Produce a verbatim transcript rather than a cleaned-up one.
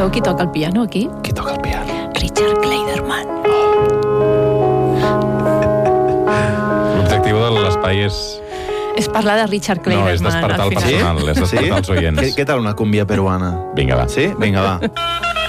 Sabeu qui toca el piano aquí? Qui toca el piano? Richard Clayderman. L'objectiu de l'espai és... És parlar de Richard No, Clayderman. és despertar el al final. personal, és despertar els oients. Què, què tal una cumbia peruana? Vinga, va. Sí? Vinga, va.